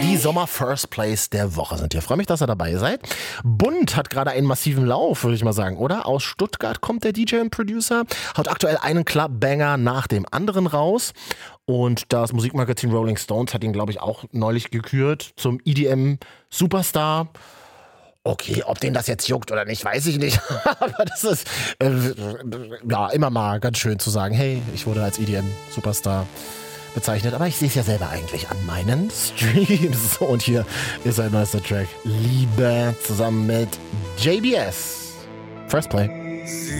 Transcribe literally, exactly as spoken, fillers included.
Die Sommer First Place der Woche sind hier. Freue mich, dass ihr dabei seid. Bund hat gerade einen massiven Lauf, würde ich mal sagen, oder? Aus Stuttgart kommt der D J und Producer, haut aktuell einen Club-Banger nach dem anderen raus. Und das Musikmagazin Rolling Stones hat ihn, glaube ich, auch neulich gekürt zum E D M-Superstar. Okay, ob den das jetzt juckt oder nicht, weiß ich nicht. Aber das ist äh, ja immer mal ganz schön zu sagen, hey, ich wurde als E D M-Superstar bezeichnet, aber ich sehe es ja selber eigentlich an meinen Streams. Und hier ist ein neuester Track. Liebe zusammen mit J B S. First Play.